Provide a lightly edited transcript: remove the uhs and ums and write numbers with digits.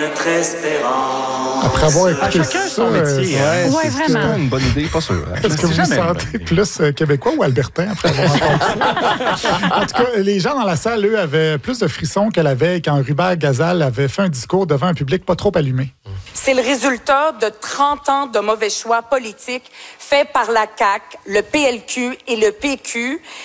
notre espérance. Après avoir écouté chacun son métier. Ouais, C'est vraiment. une bonne idée, pas sûr. Hein? Est-ce que vous vous Jamais sentez une bonne idée. plus québécois ou albertain après avoir entendu ça? En tout cas, les gens dans la salle, eux, avaient plus de frissons que la veille quand Hubert Gazal avait fait un discours devant un public pas trop allumé. C'est le résultat de 30 ans de mauvais choix politiques faits par la CAQ, le PLQ et le PQ